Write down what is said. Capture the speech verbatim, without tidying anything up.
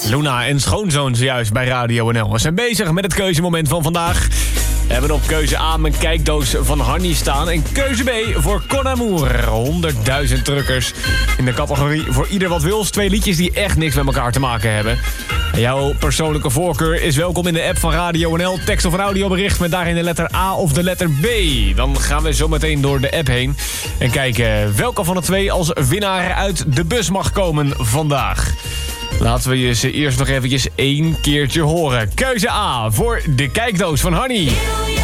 Luna en schoonzoon zojuist bij Radio N L. We zijn bezig met het keuzemoment van vandaag. We hebben op keuze A mijn kijkdoos van Hanny staan. En keuze B voor Con Amour. honderdduizend drukkers in de categorie voor ieder wat wils. Twee liedjes die echt niks met elkaar te maken hebben. En jouw persoonlijke voorkeur is welkom in de app van Radio N L. Tekst of een audiobericht met daarin de letter A of de letter B. Dan gaan we zo meteen door de app heen. En kijken welke van de twee als winnaar uit de bus mag komen vandaag. Laten we je ze eerst nog eventjes één keertje horen. Keuze A voor de kijkdoos van Hanny.